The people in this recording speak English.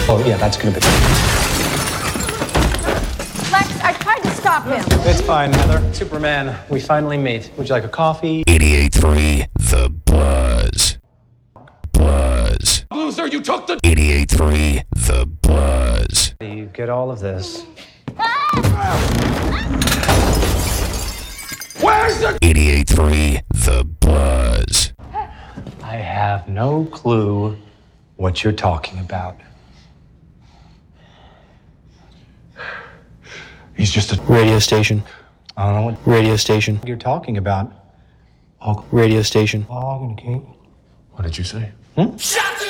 Oh, yeah, that's gonna be... Lex, I tried to stop him. It's fine, Heather. Superman, we finally meet. Would you like a coffee? 88.3 The Buzz. Buzz. Loser, you took the... 88.3 The Buzz. You get all of this. Where's the... 88.3 The Buzz. I have no clue what you're talking about. He's just a... Radio station. I don't know what Radio station. you're talking about. Radio station. Hog and a cake. What did you say? Shut